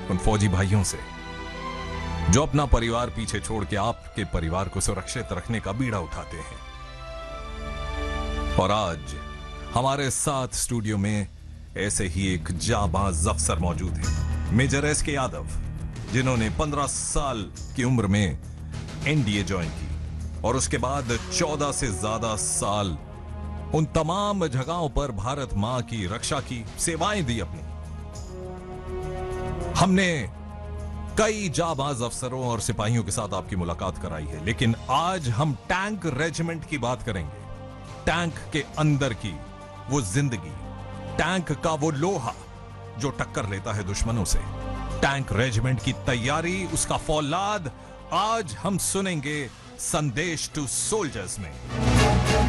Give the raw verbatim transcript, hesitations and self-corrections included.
उन फौजी भाइयों से जो अपना परिवार पीछे छोड़ के आपके परिवार को सुरक्षित रखने का बीड़ा उठाते हैं। और आज हमारे साथ स्टूडियो में ऐसे ही एक जाबाज अफसर मौजूद है, मेजर एस के यादव, जिन्होंने पंद्रह साल की उम्र में एनडीए ज्वाइन की और उसके बाद चौदह से ज्यादा साल उन तमाम जगहों पर भारत मां की रक्षा की सेवाएं दी अपनी। हमने कई जाबाज अफसरों और सिपाहियों के साथ आपकी मुलाकात कराई है, लेकिन आज हम टैंक रेजिमेंट की बात करेंगे। टैंक के अंदर की वो जिंदगी, टैंक का वो लोहा जो टक्कर लेता है दुश्मनों से, टैंक रेजिमेंट की तैयारी, उसका फौलाद, आज हम सुनेंगे संदेश टू सोल्जर्स में।